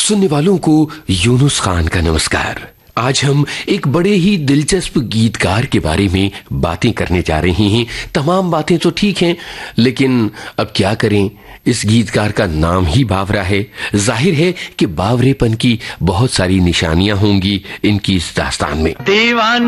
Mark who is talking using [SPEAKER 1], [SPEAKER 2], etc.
[SPEAKER 1] सुनने वालों को यूनुस खान का नमस्कार। आज हम एक बड़े ही दिलचस्प गीतकार के बारे में बातें करने जा रहे हैं। तमाम बातें तो ठीक हैं, लेकिन अब क्या करें, इस गीतकार का नाम ही बावरा है। जाहिर है कि बावरेपन की बहुत सारी निशानियां होंगी इनकी इस दास्तान में।